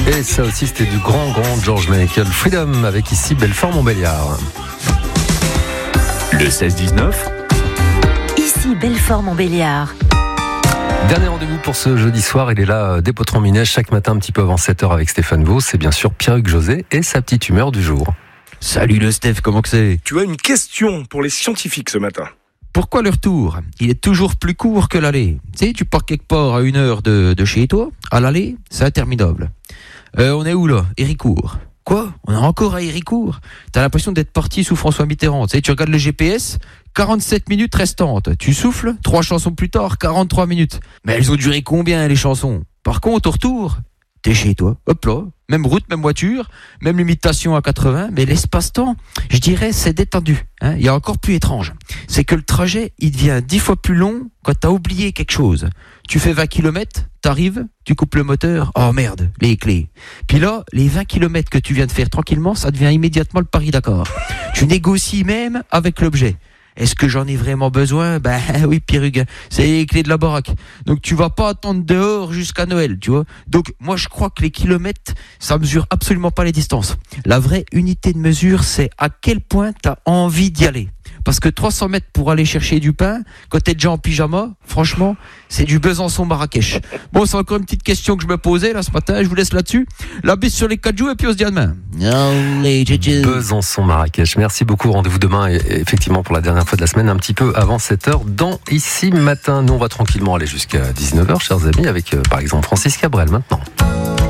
Et ça aussi, c'était du grand George Michael. Freedom avec ici Belfort-Montbéliard. Le 16-19. Ici Belfort-Montbéliard. Dernier rendez-vous pour ce jeudi soir, il est là dès Potron-Minège chaque matin un petit peu avant 7h avec Stéphane Vaux. C'est bien sûr Pierre-Hugues José et sa petite humeur du jour. Salut le Steph, comment que c'est ? Tu as une question pour les scientifiques ce matin. Pourquoi le retour ? Il est toujours plus court que l'aller. Tu sais, tu pars quelque part à 1 heure de chez toi, à l'aller, c'est interminable. On est où là ? Héricourt. Quoi ? On est encore à Héricourt ? T'as l'impression d'être parti sous François Mitterrand. Tu sais, tu regardes le GPS, 47 minutes restantes. Tu souffles, 3 chansons plus tard, 43 minutes. Mais elles ont duré combien les chansons ? Par contre, au retour, t'es chez toi. Hop là, même route, même voiture, même limitation à 80, mais l'espace-temps, je dirais, c'est détendu. Il y a encore plus étrange. C'est que le trajet, il devient 10 fois plus long quand t'as oublié quelque chose. Tu fais 20 km, t'arrives, tu coupes le moteur, oh merde, les clés. Puis là, les 20 km que tu viens de faire tranquillement, ça devient immédiatement le Paris-Dakar. Tu négocies même avec l'objet. Est-ce que j'en ai vraiment besoin ? Ben oui, Pierre-Hugues, c'est les clés de la baraque. Donc tu vas pas attendre dehors jusqu'à Noël, tu vois. Donc moi je crois que les kilomètres, ça mesure absolument pas les distances. La vraie unité de mesure, c'est à quel point t'as envie d'y aller. Parce que 300 mètres pour aller chercher du pain, quand t'es déjà en pyjama, franchement, c'est du Besançon-Marrakech. Bon, c'est encore une petite question que je me posais là ce matin, je vous laisse là-dessus. La bise sur les 4 jours et puis on se dit à demain. Besançon-Marrakech. Merci beaucoup. Rendez-vous demain, et effectivement, pour la dernière fois de la semaine, un petit peu avant 7h, dans Ici Matin. Nous, on va tranquillement aller jusqu'à 19h, chers amis, avec par exemple Francis Cabrel maintenant.